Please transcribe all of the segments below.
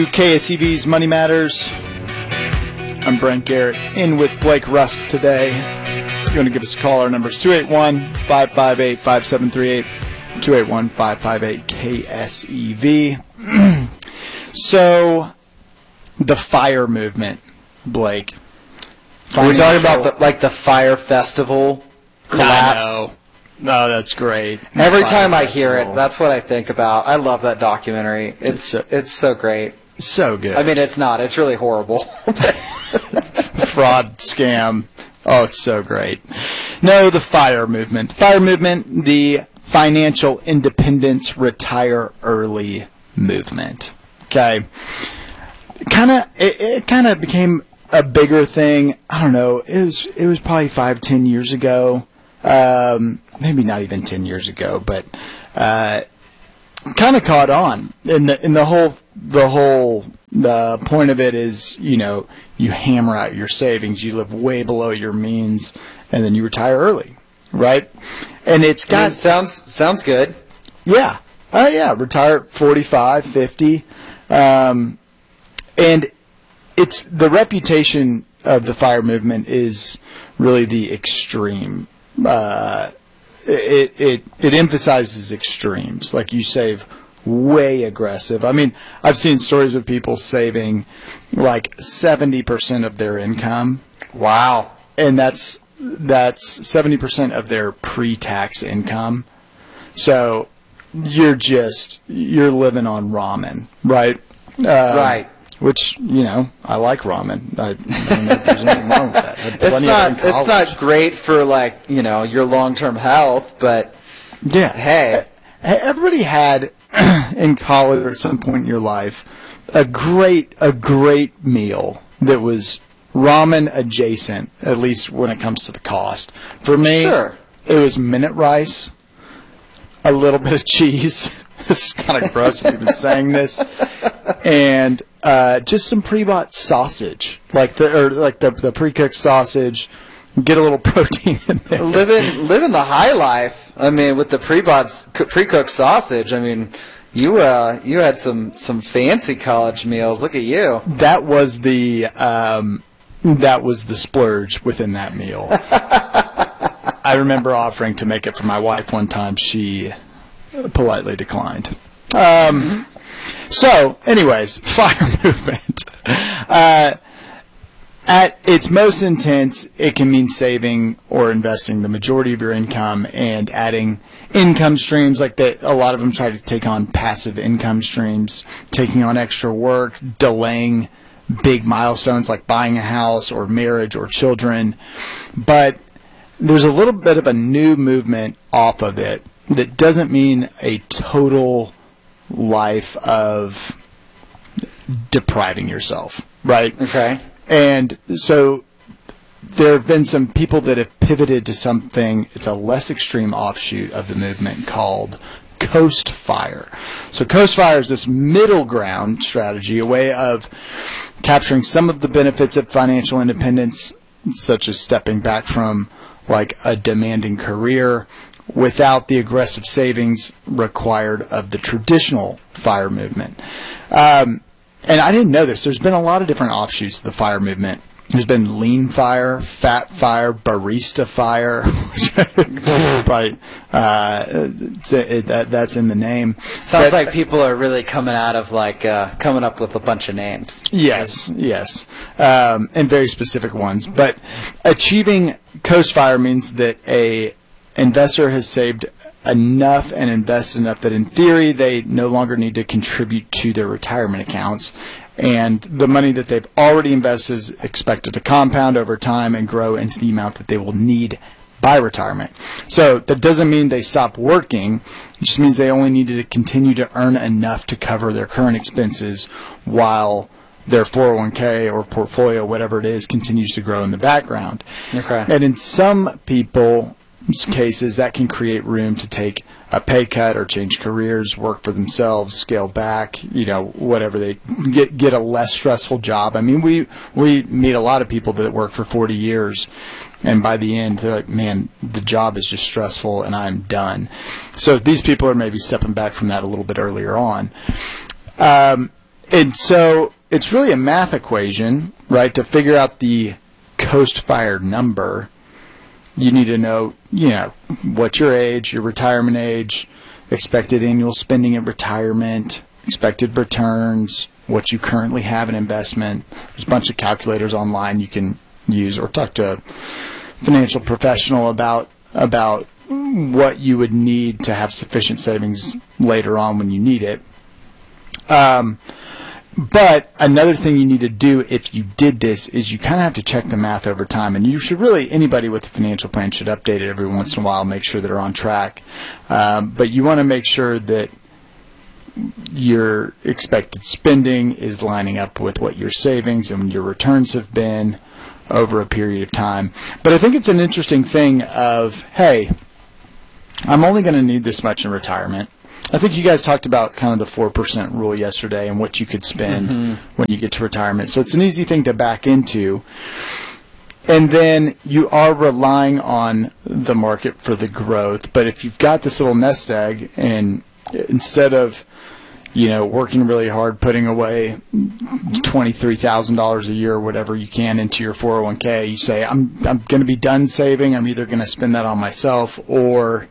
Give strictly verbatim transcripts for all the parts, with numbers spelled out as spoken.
K S E V's Money Matters. I'm Brent Garrett, in with Blake Rusk today. If you want to give us a call, our number is two eight one, five five eight, five seven three eight, two eight one, five five eight, K S E V. So, the FIRE movement, Blake. Are we talking about the, like the Fire Festival collapse? No, no, that's great. Every Fire time I Festival. hear it, that's what I think about. I love that documentary. It's It's it's so great. so good. I mean, it's not. It's really horrible. Fraud, scam. Oh, it's so great. No, the FIRE movement. The FIRE movement, the Financial Independence Retire Early movement. Okay. Kind of, it, it kind of became a bigger thing. I don't know. It was, it was probably five, ten years ago. Um, maybe not even ten years ago, but, uh, kind of caught on. And the, and the whole, the whole, the point of it is, you know, you hammer out your savings, you live way below your means, and then you retire early, right? And it's got... I mean, sounds sounds good. Yeah. Oh, yeah. Retire at forty-five, fifty. Um, and it's the reputation of the FIRE movement is really the extreme. Uh, it, it, it emphasizes extremes. Like you save way aggressive. I mean, I've seen stories of people saving like seventy percent of their income. Wow. And that's that's seventy percent of their pre-tax income. So you're just, you're living on ramen, right? Uh, Right. Which, you know, I like ramen. I, I don't know if there's anything wrong with that. I had It's plenty of not it in it's college. not great for, like, you know, your long-term health, but Yeah. hey. Everybody had in college or at some point in your life a great a great meal that was ramen adjacent, at least when it comes to the cost. For me, Sure. it was minute rice, a little bit of cheese. This is kind of gross if you've been saying this, and uh, just some pre-bought sausage, like the or like the the pre-cooked sausage. Get a little protein in there. living living the high life. I mean, with the pre-bought pre-cooked sausage. I mean, you uh you had some some fancy college meals. Look at you. That was the um, that was the splurge within that meal. I remember offering to make it for my wife one time. She politely declined. Um, so, anyways, FIRE movement. Uh, At its most intense, it can mean saving or investing the majority of your income and adding income streams. Like that, a lot of them try to take on passive income streams, taking on extra work, delaying big milestones like buying a house or marriage or children. But there's a little bit of a new movement off of it that doesn't mean a total life of depriving yourself, right? Okay. And so there have been some people that have pivoted to something, it's a less extreme offshoot of the movement called Coast FIRE. So Coast FIRE is this middle ground strategy, a way of capturing some of the benefits of financial independence, such as stepping back from like a demanding career without the aggressive savings required of the traditional FIRE movement. Um, And I didn't know this. There's been a lot of different offshoots of the FIRE movement. There's been lean FIRE, fat FIRE, barista FIRE, which probably uh, it's, it, that, that's in the name. Sounds But- like people are really coming out of like uh, coming up with a bunch of names. Yes, yes, um, and very specific ones. But achieving Coast FIRE means that a investor has saved enough and invested enough that in theory they no longer need to contribute to their retirement accounts, and the money that they've already invested is expected to compound over time and grow into the amount that they will need by retirement. So that doesn't mean they stop working. It just means they only need to continue to earn enough to cover their current expenses while their four oh one k or portfolio, whatever it is, continues to grow in the background. Okay. And in some people cases, that can create room to take a pay cut or change careers, work for themselves, scale back, you know, whatever they get, get a less stressful job. I mean, we we meet a lot of people that work for forty years, and by the end, they're like, man, the job is just stressful, and I'm done. So these people are maybe stepping back from that a little bit earlier on. Um, And so it's really a math equation, right? To figure out the coast-fired number, you need to know, you know, what's your age, your retirement age, expected annual spending at retirement, expected returns, what you currently have in investment. There's a bunch of calculators online you can use, or talk to a financial professional about about what you would need to have sufficient savings later on when you need it. Um, but another thing you need to do if you did this is you kind of have to check the math over time, and you should really, anybody with a financial plan should update it every once in a while, make sure they're on track. Um, but you want to make sure that your expected spending is lining up with what your savings and your returns have been over a period of time. But I think it's an interesting thing of, hey, I'm only going to need this much in retirement. I think you guys talked about kind of the four percent rule yesterday and what you could spend mm-hmm. when you get to retirement. So it's an easy thing to back into. And then you are relying on the market for the growth. But if you've got this little nest egg, and instead of, you know, working really hard, putting away twenty-three thousand dollars a year or whatever you can into your four oh one k, you say, I'm, I'm going to be done saving. I'm either going to spend that on myself or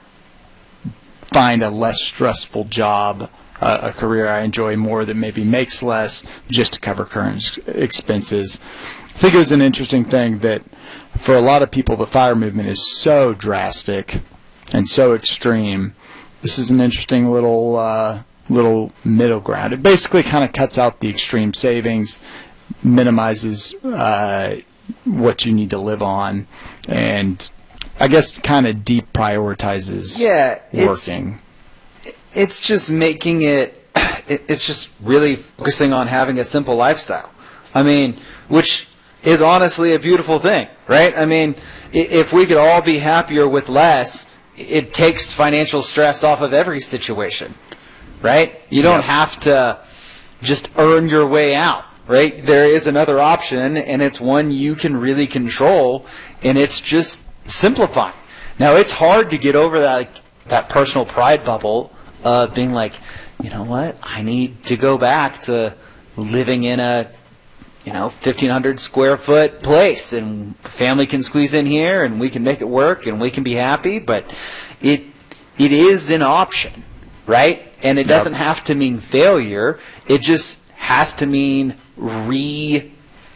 find a less stressful job, uh, a career I enjoy more that maybe makes less, just to cover current expenses. I think it was an interesting thing that for a lot of people, the FIRE movement is so drastic and so extreme. This is an interesting little uh, little middle ground. It basically kind of cuts out the extreme savings, minimizes uh, what you need to live on, and I guess kind of deprioritizes yeah, working. It's, it's just making it, it, it's just really focusing on having a simple lifestyle. I mean, which is honestly a beautiful thing, right? I mean, if we could all be happier with less, it takes financial stress off of every situation, right? You don't yeah. have to just earn your way out, right? There is another option, and it's one you can really control, and it's just simplify. Now, it's hard to get over that like, that personal pride bubble of being like, you know what, I need to go back to living in a, you know, fifteen hundred square foot place, and family can squeeze in here, and we can make it work, and we can be happy. But it it is an option, right? And it doesn't yep. have to mean failure. It just has to mean re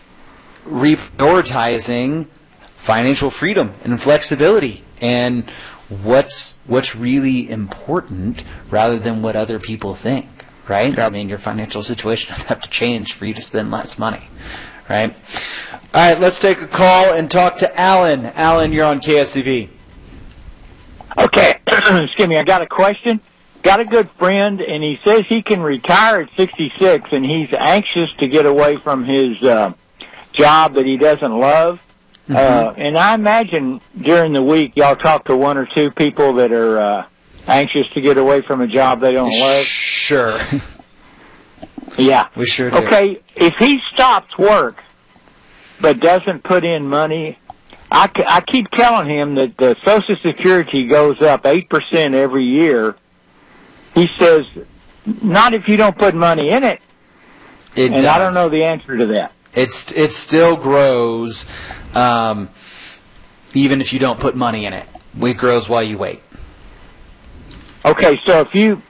reprioritizing financial freedom and flexibility and what's what's really important rather than what other people think, right? Yep. I mean, your financial situation doesn't have to change for you to spend less money, right? All right, let's take a call and talk to Alan. Alan, you're on K S C V. Okay, excuse me, I got a question. Got a good friend, and he says he can retire at sixty-six, and he's anxious to get away from his uh, job that he doesn't love. Mm-hmm. Uh, and I imagine during the week y'all talk to one or two people that are uh, anxious to get away from a job they don't love. Sure. Yeah. We sure do. Okay, if he stops work but doesn't put in money, I, I keep telling him that the Social Security goes up eight percent every year. He says, not if you don't put money in it. It and does. I don't know the answer to that. It's it still grows, um, even if you don't put money in it. It grows while you wait. Okay, so if you,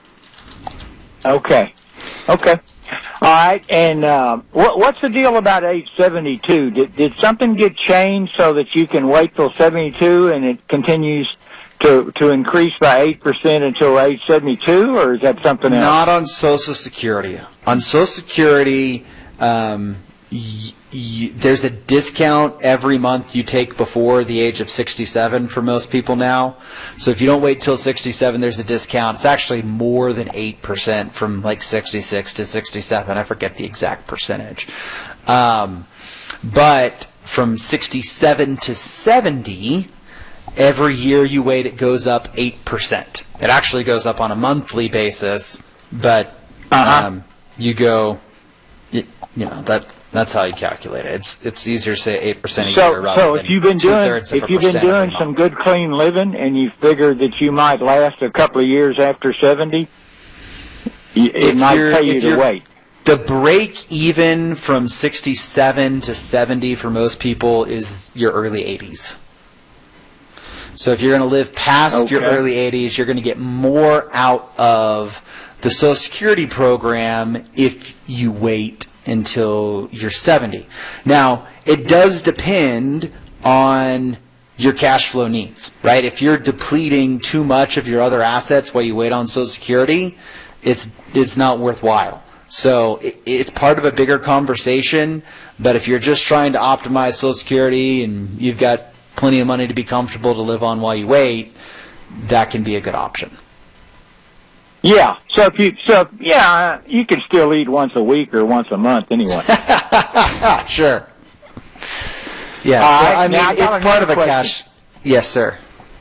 okay, okay, all right. And uh, what what's the deal about age seventy-two? Did did something get changed so that you can wait till seventy-two and it continues to to increase by eight percent until age seventy-two, or is that something else? Not on Social Security. On Social Security. Um, Y- y- there's a discount every month you take before the age of sixty-seven for most people now. So if you don't wait till sixty-seven, there's a discount. It's actually more than eight percent from like sixty-six to sixty-seven. I forget the exact percentage. Um, but from sixty-seven to seventy, every year you wait, it goes up eight percent. It actually goes up on a monthly basis, but uh-huh. um, you go, you, you know, that... That's how you calculate it. It's it's easier to say eight percent a so, year rather so than if you've been doing if you've been doing some good clean living and you figured that you might last a couple of years after seventy, it if might pay you to wait. the break even from sixty-seven to seventy for most people is your early eighties. So if you're going to live past Okay. your early eighties, you're going to get more out of the Social Security program if you wait until you're seventy. Now, it does depend on your cash flow needs, right? If you're depleting too much of your other assets while you wait on Social Security, it's it's not worthwhile. So it, it's part of a bigger conversation, but if you're just trying to optimize Social Security and you've got plenty of money to be comfortable to live on while you wait, that can be a good option. Yeah. So if you, so yeah, you can still eat once a week or once a month anyway. Sure. Yeah. All so right, I mean, now I got it's part of a another cash. question. Yes, sir.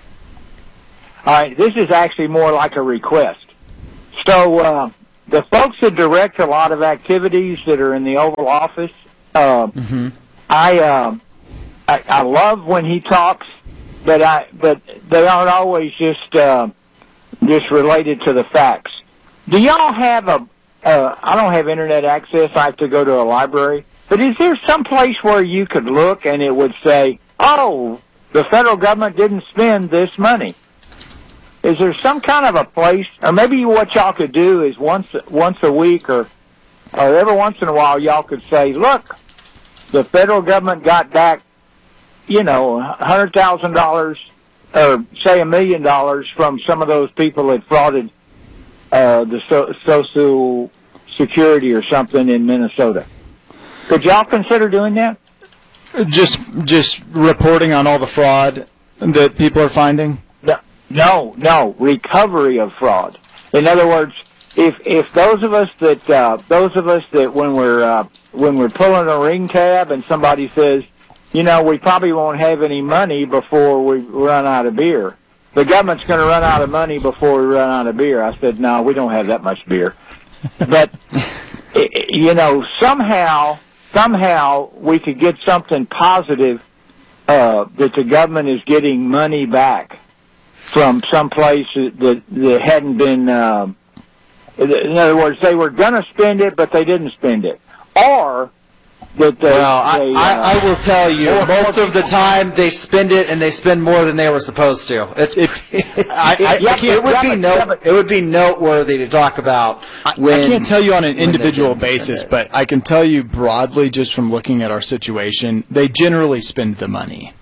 All right. This is actually more like a request. So uh, the folks that direct a lot of activities that are in the Oval Office, uh, Mm-hmm. I, uh, I I love when he talks, but I but they aren't always just uh, just related to the facts. Do y'all have a? Uh, I don't have internet access. I have to go to a library. But is there some place where you could look and it would say, "Oh, the federal government didn't spend this money"? Is there some kind of a place, or maybe what y'all could do is once once a week, or or every once in a while, y'all could say, "Look, the federal government got back, you know, a hundred thousand dollars, or say a million dollars from some of those people that frauded uh, the so- Social Security or something in Minnesota." Could y'all consider doing that? Just just reporting on all the fraud that people are finding. No, no, no. Recovery of fraud. In other words, if if those of us that uh, those of us that when we're uh, when we're pulling a ring tab and somebody says, you know, we probably won't have any money before we run out of beer. The government's going to run out of money before we run out of beer. I said, no, we don't have that much beer. But you know, somehow, somehow we could get something positive uh, that the government is getting money back from some place that that hadn't been. Uh, in other words, they were going to spend it, but they didn't spend it, or that they. Well, I, they, uh, I, I will tell you, more- most more of the time they spend it, and they spend more than they were supposed to. It's I, I, Yeah, can't- it would yeah, be but- no, yeah, but- it would be noteworthy to talk about. I, When, I can't tell you on an when they individual didn't spend basis, it. but I can tell you broadly just from looking at our situation, they generally spend the money.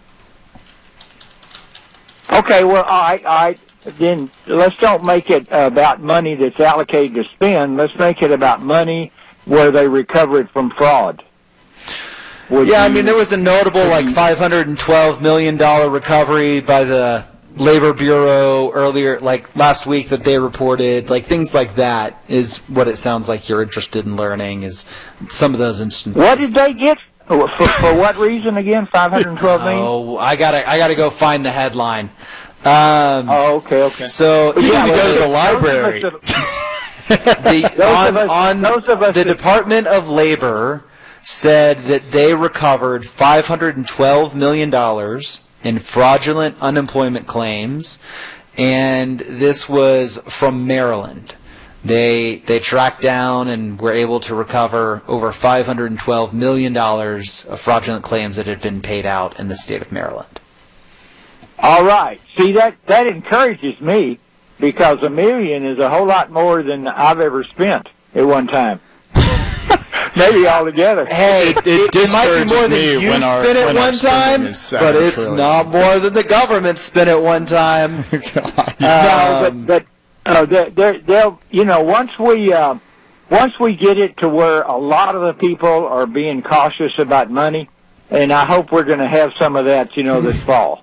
Okay, well, all right, all right. Then let's don't make it about money that's allocated to spend. Let's make it about money where they recover it from fraud. Would Yeah, I you- mean, there was a notable like five hundred twelve million dollars recovery by the Labor Bureau earlier, like last week that they reported. Like things like that is what it sounds like you're interested in learning, is some of those instances. What did they get? For, for what reason again? Five hundred twelve million. Oh, I gotta, I gotta go find the headline. Um, Oh, okay, okay. So you Yeah, need to well, go to the those- library. those of us The, Those on of us- on those of us the that- Department of Labor said that they recovered five hundred twelve million dollars in fraudulent unemployment claims, and this was from Maryland. They they tracked down and were able to recover over five hundred twelve million dollars of fraudulent claims that had been paid out in the state of Maryland. All right. See, that that encourages me, because a million is a whole lot more than I've ever spent at one time. Maybe altogether. Hey, it, it, it might be discourages more than me you when our- spent at when our one spending time, is seven but it's trillion. not more than the government spent at one time. No, Um, but but uh, they're, they're, they'll you know once we uh, once we get it to where a lot of the people are being cautious about money, and I hope we're going to have some of that, you know, this fall.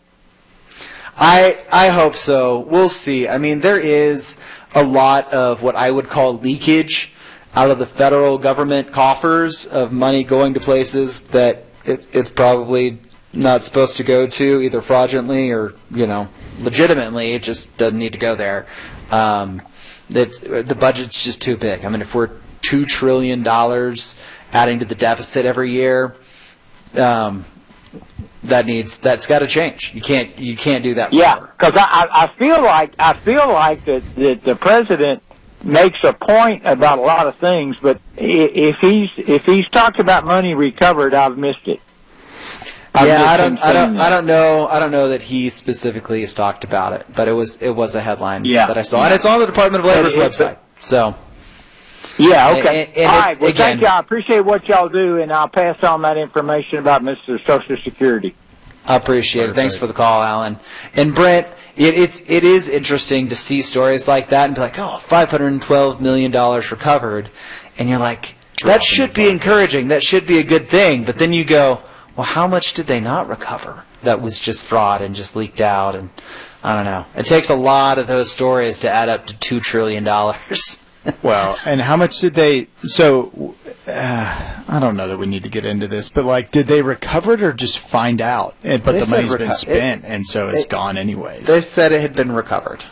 I I hope so. We'll see. I mean, there is a lot of what I would call leakage out of the federal government coffers of money going to places that it, it's probably not supposed to go to, either fraudulently or, you know, legitimately. It just doesn't need to go there. Um, it's, the budget's just too big. I mean, if we're two trillion dollars adding to the deficit every year, um, that needs that's got to change. You can't you can't do that. Yeah, forever. because I, I I feel like I feel like that that the president makes a point about a lot of things, but i- if he's if he's talked about money recovered, I've missed it. I've yeah, just I don't, been I don't, saying I that. don't know, I don't know that he specifically has talked about it, but it was, it was a headline Yeah. that I saw, and it's on the Department of Labor's But it- website. So, Yeah, okay. And- and All it- right. Well, again- thank you. I appreciate what y'all do, and I'll pass on that information about Mister Social Security. I appreciate it. Thanks Perfect. for the call, Alan. And Brent, it, it's it is interesting to see stories like that and be like, oh, five hundred twelve million dollars recovered, and you're like, that should be encouraging. That should be a good thing. But then you go, well, how much did they not recover? That was just fraud and just leaked out, and I don't know. It takes a lot of those stories to add up to two trillion dollars. Well, and how much did they? So, uh, I don't know that we need to get into this, but like, did they recover it or just find out? And, but They the said money's been reco- spent, and so it's it- gone anyways. They said it had been recovered.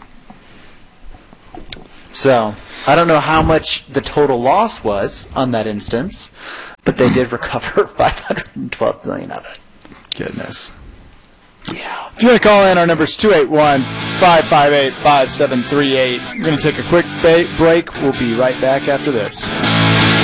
So, I don't know how much the total loss was on that instance, but they did recover five hundred twelve million dollars of it. Goodness. Yeah. If you want to call in, our number is two eight one, five five eight, five seven three eight. We're going to take a quick ba- break. We'll be right back after this.